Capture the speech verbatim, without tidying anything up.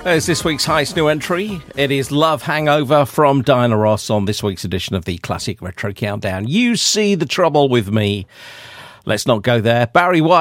There's this week's highest new entry. It is Love Hangover from Diana Ross on this week's edition of the Classic Retro Countdown. You see the trouble with me. Let's not go there. Barry White.